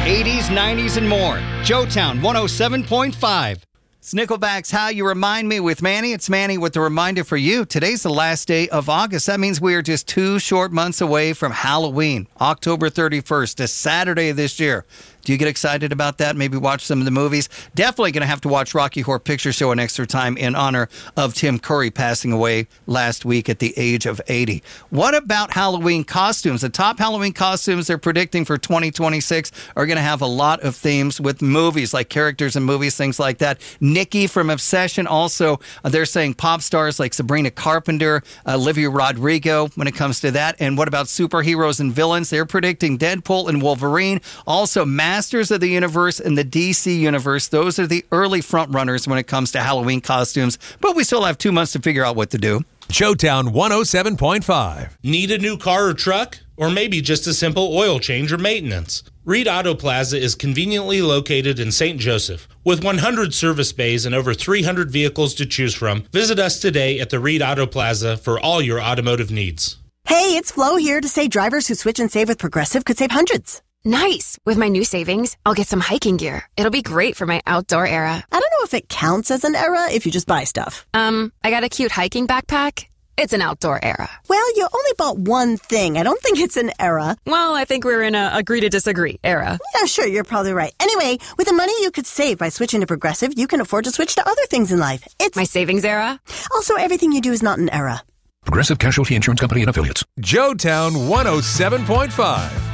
80s, 90s, and more. Joetown 107.5. It's Nickelback's How You Remind Me with Manny. It's Manny with the reminder for you. Today's the last day of August. That means we are just 2 short months away from Halloween, October 31st, a Saturday of this year. Do you get excited about that? Maybe watch some of the movies? Definitely going to have to watch Rocky Horror Picture Show an extra time in honor of Tim Curry passing away last week at the age of 80. What about Halloween costumes? The top Halloween costumes they're predicting for 2026 are going to have a lot of themes with movies, like characters in movies, things like that. Nikki from Obsession also, they're saying pop stars like Sabrina Carpenter, Olivia Rodrigo when it comes to that. And what about superheroes and villains? They're predicting Deadpool and Wolverine. Also, Masters of the Universe and the DC Universe. Those are the early front runners when it comes to Halloween costumes. But we still have 2 months to figure out what to do. Joetown 107.5. Need a new car or truck? Or maybe just a simple oil change or maintenance? Reed Auto Plaza is conveniently located in St. Joseph. With 100 service bays and over 300 vehicles to choose from, visit us today at the Reed Auto Plaza for all your automotive needs. Hey, it's Flo here to say drivers who switch and save with Progressive could save hundreds. Nice! With my new savings, I'll get some hiking gear. It'll be great for my outdoor era. I don't know if it counts as an era if you just buy stuff. I got a cute hiking backpack. It's an outdoor era. Well, you only bought one thing. I don't think it's an era. Well, I think we're in a agree to disagree era. Yeah, sure, you're probably right. Anyway, with the money you could save by switching to Progressive, you can afford to switch to other things in life. It's my savings era. Also, everything you do is not an era. Progressive Casualty Insurance Company and Affiliates. Joetown 107.5.